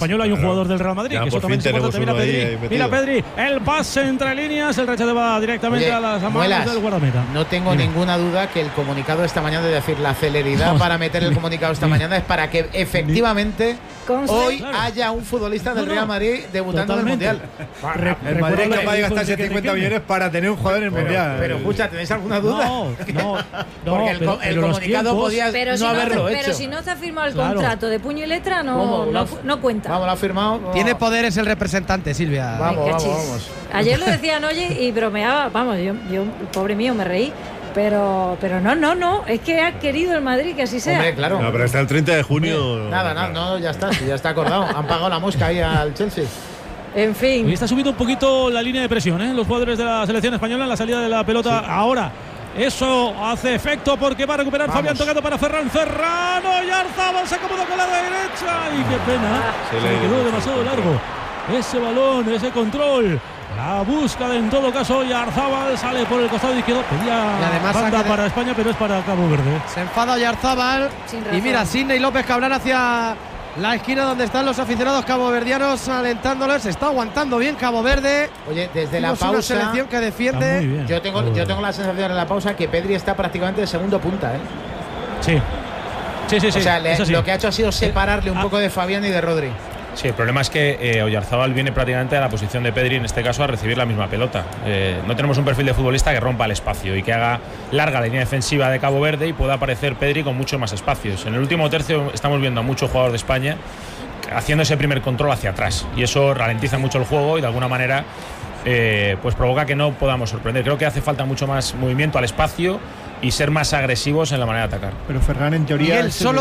español hay un jugador del Real Madrid, que eso también es importante. Mira Pedri, el pase entre líneas, el rechate va directamente a las manos del guardameta. No tengo ninguna duda que el comunicado de esta mañana, es decir, la celeridad para meter el comunicado esta mañana es para que efectivamente hoy haya un futbolista del Real Madrid debutando en el Mundial. El Madrid es capaz de gastarse 50 millones para tener un jugador en el Mundial. Pero escucha, ¿tenéis alguna duda? No, porque el comunicado podía no haberlo hecho. Pero si no se ha firmado el contrato de puño y letra, no cuenta. Vamos, lo ha firmado. Tiene poderes el representante, Silvia. Vamos. Ayer lo decían, oye, y bromeaba. Vamos, yo pobre mío, me reí. Pero no, es que ha querido el Madrid que así sea. Hombre, claro. No, pero hasta el 30 de junio. Nada, ya está acordado. Han pagado la mosca ahí al Chelsea. En fin. Y está subiendo un poquito la línea de presión, los jugadores de la selección española en la salida de la pelota. Ahora, eso hace efecto porque va a recuperar Fabián tocando para Ferran. Oyarzábal se acomoda con la derecha. Y qué pena, se le quedó demasiado largo ese balón, ese control. La búsqueda en todo caso, Oyarzábal sale por el costado izquierdo. Pedía banda para España, pero es para Cabo Verde. Se enfada Oyarzábal y mira, Sidney López Cabral hacia la esquina donde están los aficionados caboverdianos alentándoles. Se está aguantando bien Cabo Verde. Oye, desde la pausa, una selección que defiende. Yo tengo la sensación en la pausa que Pedri está prácticamente de segundo punta, Sí. O sea, lo que ha hecho ha sido separarle un poco de Fabián y de Rodri. Sí, el problema es que Oyarzábal viene prácticamente a la posición de Pedri, en este caso a recibir la misma pelota. No tenemos un perfil de futbolista que rompa el espacio y que haga larga la línea defensiva de Cabo Verde y pueda aparecer Pedri con muchos más espacios. En el último tercio estamos viendo a muchos jugadores de España haciendo ese primer control hacia atrás y eso ralentiza mucho el juego y de alguna manera pues provoca que no podamos sorprender. Creo que hace falta mucho más movimiento al espacio y ser más agresivos en la manera de atacar. Pero Ferran, en teoría, Miguel, solo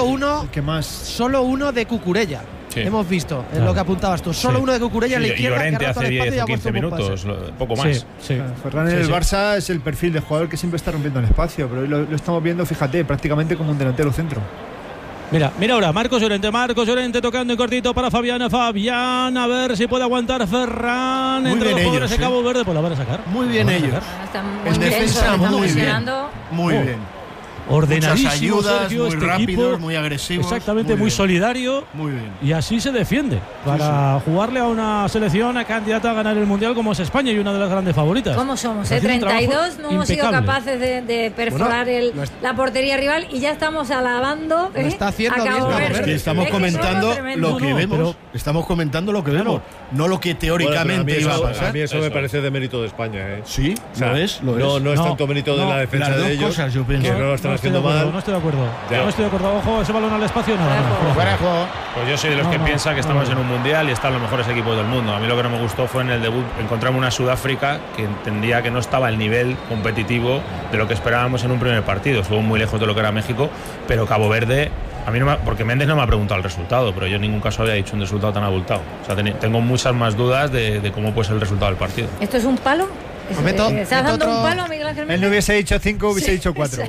uno de Cucurella. Sí. Hemos visto, es lo que apuntabas tú. Solo uno de Cucurella en la izquierda. Llorente hace 10 o 15 minutos, poco más. Ferran en el Barça es el perfil de jugador que siempre está rompiendo el espacio, pero hoy lo estamos viendo, fíjate, prácticamente como un delantero centro. Mira ahora, Marcos Llorente tocando en cortito para Fabián, a ver si puede aguantar Ferran entre los jugadores de Cabo Verde, pues la van a sacar. Muy bien ellos. En defensa muy bien. Ordenadísimo, muchas ayudas, Sergio, muy rápidos, muy agresivos. Exactamente, muy solidario. Muy bien. Y así se defiende para jugarle a una selección a candidata a ganar el Mundial como es España y una de las grandes favoritas. ¿Cómo somos? 32 no hemos sido capaces de perforar la portería rival y ya estamos alabando a Cabo Verde. Estamos comentando lo que vemos. Estamos comentando lo que vemos, no lo que teóricamente iba a pasar. A mí eso me parece de mérito de España. Sí, o sea, lo es. No es tanto mérito de la defensa de ellos. Cosas, yo pienso. Que no lo están haciendo mal. No estoy de acuerdo. Ojo, ese balón al espacio, nada. Fuera de juego. Pues yo soy de los que piensa que estamos en un mundial y están los mejores equipos del mundo. A mí lo que no me gustó fue en el debut encontrarme una Sudáfrica que entendía que no estaba al nivel competitivo de lo que esperábamos en un primer partido. Estuvo muy lejos de lo que era México, pero Cabo Verde, a mí porque Méndez no me ha preguntado el resultado, pero yo en ningún caso había dicho un resultado tan abultado. O sea, tengo muchas más dudas de cómo puede ser el resultado del partido. ¿Esto es un palo? ¿Estás dando un palo a Miguel Ángel Méndez? Él no hubiese dicho 5, hubiese dicho 4.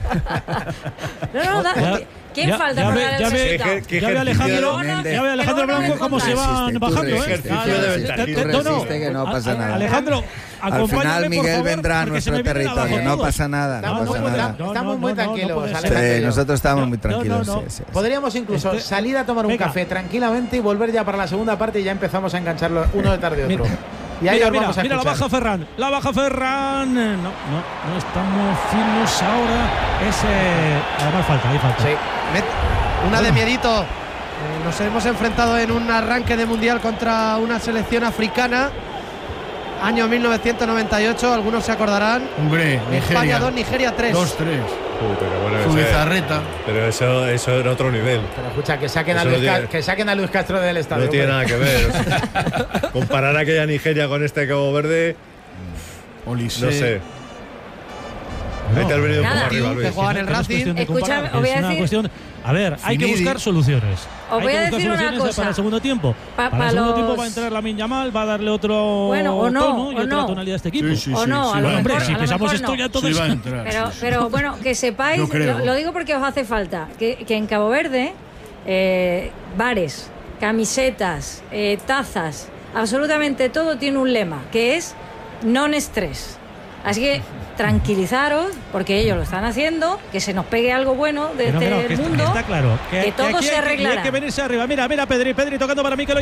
¿Quién falta para dar el resultado? Ya ve Alejandro Blanco cómo se van bajando. Que no pasa nada. Alejandro, al final Miguel vendrá a nuestro territorio. No pasa nada. Estamos muy tranquilos. Nosotros estamos muy tranquilos. Podríamos incluso salir a tomar un café tranquilamente y volver ya para la segunda parte y ya empezamos a engancharlo uno detrás de otro. Y ahí vamos a mira la baja Ferran. No estamos finos ahora. Además hay falta. Sí. Una de miedito. Nos hemos enfrentado en un arranque de mundial contra una selección africana. Año 1998, algunos se acordarán. Hombre, España 2, Nigeria 3. 2-3. Su bizarreta. Pero eso era otro nivel. Pero escucha, que saquen a Luis Castro del estadio. No tiene nada que ver. Comparar aquella Nigeria con este Cabo Verde, no sé. Ha intervenido un poco arriba, Luis. Que juegan el Racing. Escucha, os voy a decir. A ver, hay que buscar soluciones. Os voy a decir una cosa. Para el segundo tiempo. Para el segundo tiempo va a entrar Lamine Yamal, va a darle otro tono y otra tonalidad a este equipo. O no, a lo mejor, si pensamos esto ya todo eso. Pero bueno, que sepáis, lo digo porque os hace falta, que en Cabo Verde, bares, camisetas, tazas, absolutamente todo tiene un lema, que es non-estrés. Así que tranquilizaros, porque ellos lo están haciendo, que se nos pegue algo bueno de este mundo, está claro, que todo se arreglará. Hay que venirse arriba. Mira Pedri tocando para Mikel